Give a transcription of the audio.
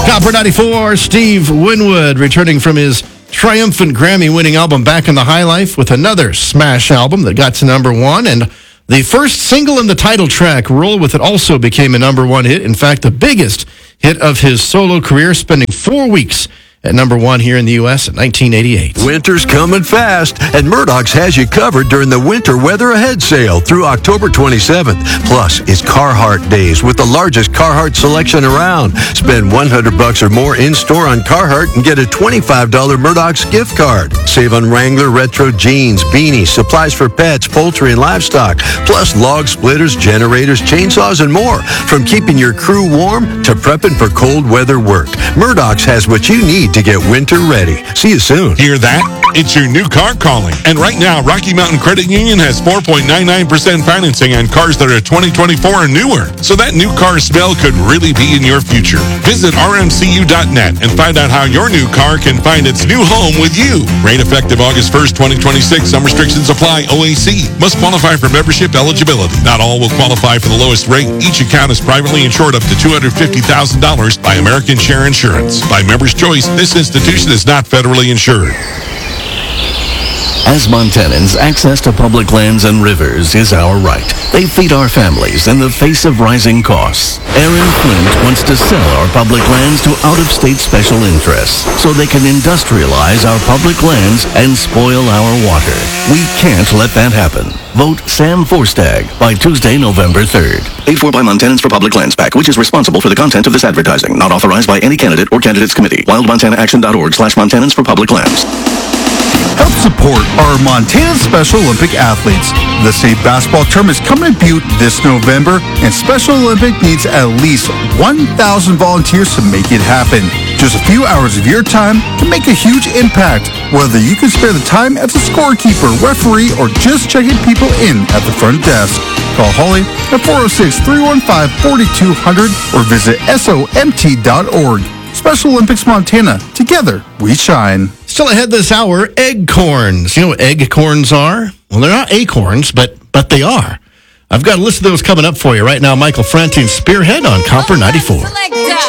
Copper 94, Steve Winwood, returning from his triumphant Grammy-winning album Back in the High Life with another smash album that got to number one. And the first single in the title track, Roll With It, also became a number one hit. In fact, the biggest hit of his solo career, spending 4 weeks at number one here in the U.S. in 1988. Winter's coming fast, and Murdoch's has you covered during the Winter Weather Ahead sale through October 27th. Plus, it's Carhartt Days with the largest Carhartt selection around. Spend $100 or more in-store on Carhartt and get a $25 Murdoch's gift card. Save on Wrangler retro jeans, beanies, supplies for pets, poultry, and livestock, plus log splitters, generators, chainsaws, and more. From keeping your crew warm to prepping for cold weather work, Murdoch's has what you need to get winter ready. See you soon. Hear that? It's your new car calling. And right now, Rocky Mountain Credit Union has 4.99% financing on cars that are 2024 or newer. So that new car smell could really be in your future. Visit rmcu.net and find out how your new car can find its new home with you. Rate effective August 1st, 2026. Some restrictions apply. OAC. Must qualify for membership eligibility. Not all will qualify for the lowest rate. Each account is privately insured up to $250,000 by American Share Insurance. By Members' Choice, this institution is not federally insured. As Montanans, access to public lands and rivers is our right. They feed our families in the face of rising costs. Aaron Flint wants to sell our public lands to out-of-state special interests so they can industrialize our public lands and spoil our water. We can't let that happen. Vote Sam Forstag by Tuesday, November 3rd. Paid for by Montanans for Public Lands PAC, which is responsible for the content of this advertising. Not authorized by any candidate or candidates committee. WildMontanaAction.org/Montanans for Public Lands. Help support our Montana Special Olympic athletes. The state basketball tournament is coming to Butte this November, and Special Olympic needs at least 1,000 volunteers to make it happen. Just a few hours of your time can make a huge impact, whether you can spare the time as a scorekeeper, referee, or just checking people in at the front desk. Call Holly at 406-315-4200 or visit SOMT.org. Special Olympics Montana. Together, we shine. Still ahead this hour, eggcorns. You know what eggcorns are? Well, they're not acorns, but they are. I've got a list of those coming up for you right now. Michael Franti and Spearhead on Copper 94.